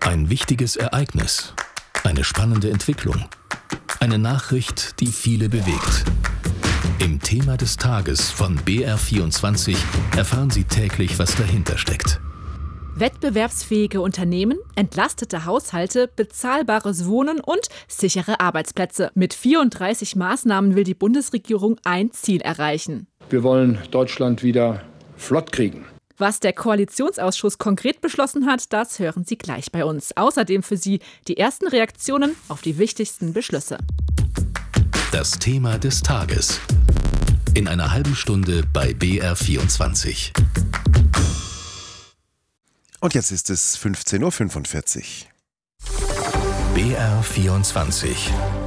Ein wichtiges Ereignis, eine spannende Entwicklung, eine Nachricht, die viele bewegt. Im Thema des Tages von BR24 erfahren Sie täglich, was dahinter steckt. Wettbewerbsfähige Unternehmen, entlastete Haushalte, bezahlbares Wohnen und sichere Arbeitsplätze. Mit 34 Maßnahmen will die Bundesregierung ein Ziel erreichen. Wir wollen Deutschland wieder flott kriegen. Was der Koalitionsausschuss konkret beschlossen hat, das hören Sie gleich bei uns. Außerdem für Sie die ersten Reaktionen auf die wichtigsten Beschlüsse. Das Thema des Tages. In einer halben Stunde bei BR24. Und jetzt ist es 15:45 Uhr. BR24.